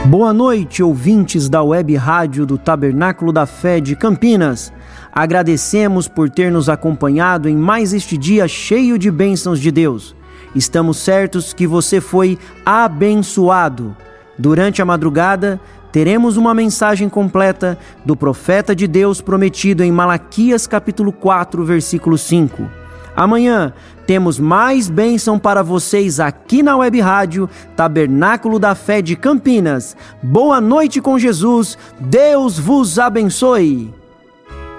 Boa noite, ouvintes da Web Rádio do Tabernáculo da Fé de Campinas. Agradecemos por ter nos acompanhado em mais este dia cheio de bênçãos de Deus. Estamos certos que você foi abençoado. Durante a madrugada, teremos uma mensagem completa do profeta de Deus prometido em Malaquias capítulo 4, versículo 5. Amanhã temos mais bênção para vocês aqui na Web Rádio Tabernáculo da Fé de Campinas. Boa noite com Jesus, Deus vos abençoe!